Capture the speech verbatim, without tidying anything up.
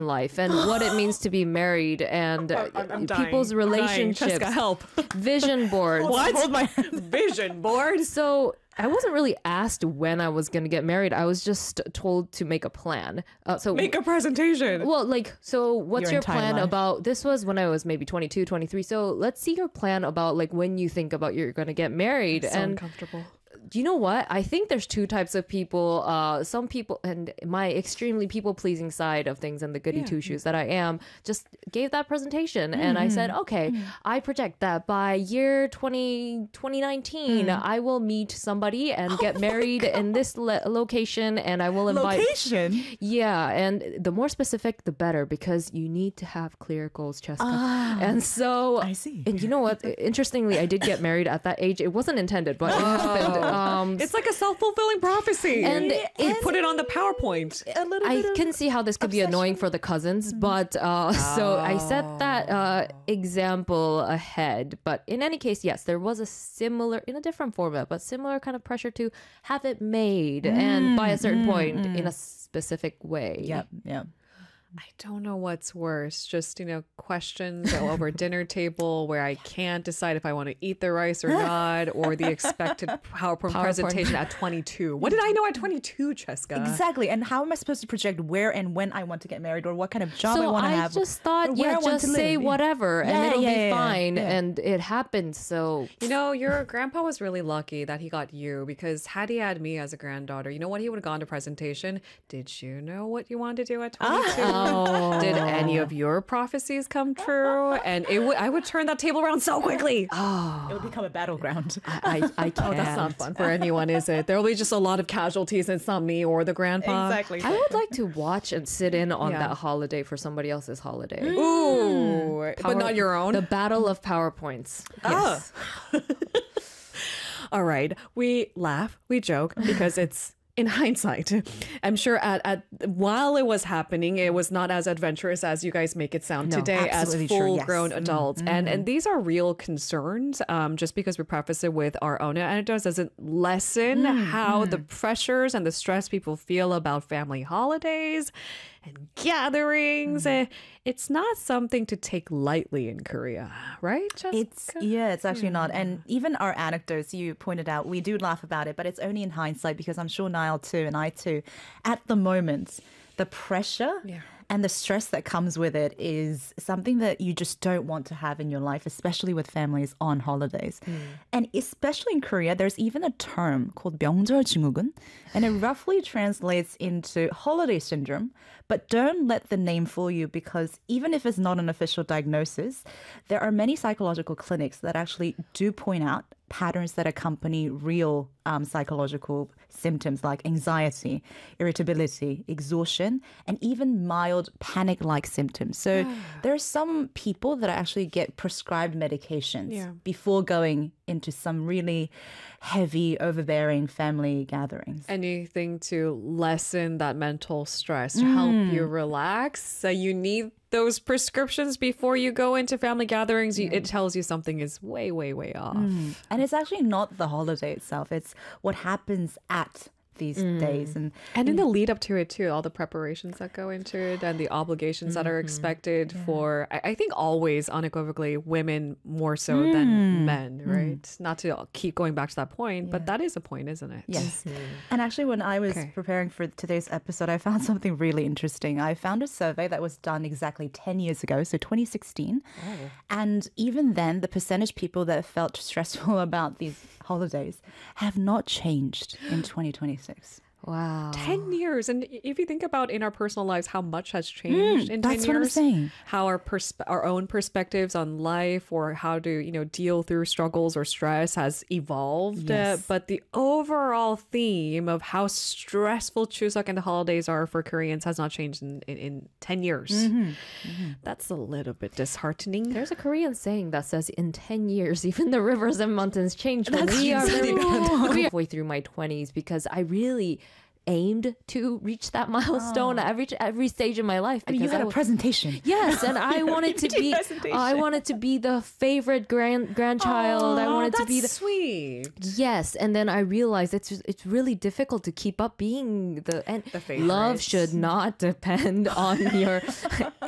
life and what it means to be married and uh, I'm- I'm dying. people's I'm dying. relationships, Jessica, help. vision boards. What? Hold my Vision board? So I wasn't really asked when I was going to get married. I was just told to make a plan. Uh, so Make a presentation. well, like, so what's Your your, entire plan life. about, this was when I was maybe twenty-two, twenty-three. So let's see your plan about like when you think about you're going to get married. so and uncomfortable. you know what? I think there's two types of people. Uh, some people, and my extremely people pleasing side of things and the goody two shoes that I am, just gave that presentation. And I said, okay, I project that by year twenty, twenty nineteen, I will meet somebody and get married in this le- location. And I will invite. location. Yeah. And the more specific, the better, because you need to have clear goals, Cheska. and so, I see. And you know what? Interestingly, I did get married at that age. It wasn't intended, but it happened. Um, It's like a self-fulfilling prophecy. And you put it on the PowerPoint. A little I bit of can see how this could be annoying for the cousins, but uh, so I set that uh, example ahead. But in any case, yes, there was a similar, in a different format, but similar kind of pressure to have it made and by a certain point in a specific way. Yep, yep. I don't know what's worse. Just, you know, questions over a dinner table where I can't decide if I want to eat the rice or not, or the expected PowerPoint, PowerPoint. presentation at twenty-two. What did I know at twenty-two, Cheska? Exactly. And how am I supposed to project where and when I want to get married or what kind of job I So want to I have? just or thought, where yeah, I want just to say live? Yeah. whatever and Yeah, it'll yeah, be yeah, yeah, fine. yeah. And it happened. So You know, your grandpa was really lucky that he got you, because had he had me as a granddaughter, you know what? He would have gone to presentation. Did you know what you wanted to do at twenty-two? Oh. Did any of your prophecies come true? And it would, I would turn that table around so quickly. Oh. It will become a battleground. I, I can't. Oh, that's not fun for anyone, is it? There will be just a lot of casualties, and it's not me or the grandpa. Exactly. I would like to watch and sit in on Yeah. that holiday for somebody else's holiday. Ooh, but Power- not your own. The battle of PowerPoints. Ah. Yes. All right. We laugh, we joke, because it's in hindsight. I'm sure at, at while it was happening, it was not as adventurous as you guys make it sound No, today as absolutely true, full yes. grown adults. And and these are real concerns. Um, just because we preface it with our own anecdotes doesn't lessen how the pressures and the stress people feel about family holidays and gatherings. Eh, It's not something to take lightly in Korea, right? Jessica? It's yeah, it's actually not. And even our anecdotes you pointed out, we do laugh about it, but it's only in hindsight because I'm sure Niall too and I too, at the moment, the pressure Yeah. and the stress that comes with it is something that you just don't want to have in your life, especially with families on holidays. And especially in Korea, there's even a term called 명절 증후군, and it roughly translates into holiday syndrome. But don't let the name fool you, because even if it's not an official diagnosis, there are many psychological clinics that actually do point out patterns that accompany real um, psychological symptoms like anxiety, irritability, exhaustion, and even mild panic-like symptoms. So there are some people that actually get prescribed medications Yeah. before going into some really heavy, overbearing family gatherings. Anything to lessen that mental stress, to help you relax. So you need those prescriptions before you go into family gatherings. You, it tells you something is way, way, way off. And it's actually not the holiday itself. It's what happens at these days. And And in the lead up to it too, all the preparations that go into it and the obligations that are expected for, I, I think always unequivocally women more so than men, right? Not to keep going back to that point, but that is a point, isn't it? yes. And actually, when I was Okay. preparing for today's episode, I found something really interesting. I found a survey that was done exactly ten years ago, so twenty sixteen. And even then, the percentage people that felt stressful about these holidays have not changed in twenty twenty-six. Wow. ten years. And if you think about in our personal lives, how much has changed in ten that's years, what I'm saying. how our persp- our own perspectives on life or how to, you know, deal through struggles or stress has evolved. Uh, Yes. but the overall theme of how stressful Chuseok and the holidays are for Koreans has not changed in, in, in ten years. That's a little bit disheartening. There's a Korean saying that says, in ten years, even the rivers and mountains change. But That's we are really very, we are halfway through my twenties because I really aimed to reach that milestone at every every stage of my life. I mean, you because had I a w- presentation. Yes, and I wanted to be presentation. I wanted to be the favorite grand grandchild. I wanted to be the sweet. Yes, and then I realized it's it's really difficult to keep up being the and The favorite. love should not depend on your